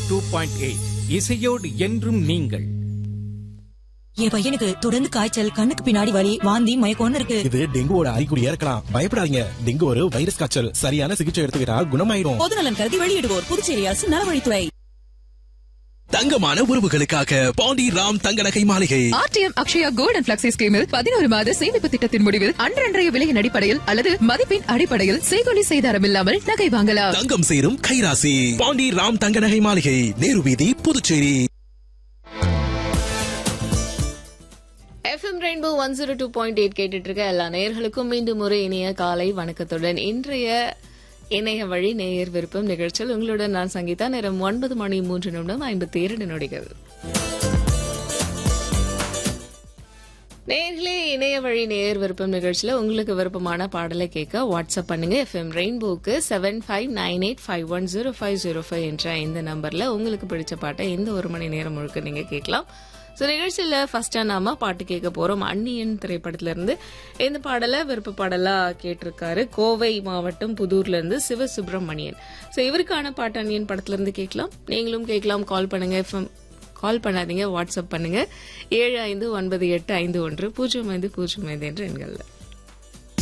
102.8 இசையோடு என்றும் நீங்கள். என் பையனுக்கு தொடர்ந்து காய்ச்சல், கண்ணுக்கு பின்னாடி வலி, வாந்தி, மயக்கம்னு இருக்கு. இது டெங்குவோட அறிகுறியா இருக்கலாம். பயப்படாதீங்க. டெங்கு ஒரு வைரஸ் காய்ச்சல். சரியான சிகிச்சை எடுத்துக்கிட்டா குணமாயிடும். பொதுநலன் கருதி வெளியிடுவோர் புதுச்சேரி அரசு நலவழித்துறை. தங்கமான உறவுகளுக்காக பாண்டி ராம் தங்க நகை மாளிகை. RTM Akshaya gold and flexi ஸ்கீமில் 11 மாத சேமிப்பு திட்டத்தின் முடிவில் அன்றைய விலையின் அடிப்படையில் அல்லது மதிப்பின் அடிப்படையில் செய்கொலி செய்தாரம் இல்லாமல் நகை வாங்கலாம். தங்கம் சேரும் கைராசி. பாண்டி ராம் தங்க நகை மாளிகை, நேரு வீதி, புதுச்சேரி. எஃப்எம் ரெயின்போ 102.8 கேட்டுட்டு இருக்க எல்லா நேயர்களுக்கும் மீண்டும் ஒரு இனிய காலை வணக்கத்துடன் இன்றைய இணைய வழி நேயர் விருப்பம் நிகழ்ச்சியில் உங்களுடன் நான் சங்கீதா. நேரம் 9:03:57. நேயர்களே, இணைய வழி நேயர் விருப்பம் நிகழ்ச்சியில உங்களுக்கு விருப்பமான பாடலை கேட்க வாட்ஸ்அப் பண்ணுங்க. எஃப்எம் ரெயின்போக்கு 7598510505 என்ற இந்த நம்பர்ல உங்களுக்கு பிடிச்ச பாட்டை இந்த ஒரு மணி நேரம் முழுக்க நீங்க கேட்கலாம். நிகழ்ச்சியில ஃபர்ஸ்டா நாம பாட்டு கேட்க போறோம். அந்நியன் திரைப்படத்துல இருந்து இந்த பாடலை விருப்ப பாடலா கேட்டிருக்காரு கோவை மாவட்டம் புதூர்ல இருந்து சிவசுப்பிரமணியன். இவருக்கான பாட்டு அந்நியன் படத்துல இருந்து கேட்கலாம். நீங்களும் கேட்கலாம். கால் பண்ணுங்க. கால் பண்ணாதீங்க, வாட்ஸ்அப் பண்ணுங்க 7598510505 என்ற எண்கள்ல.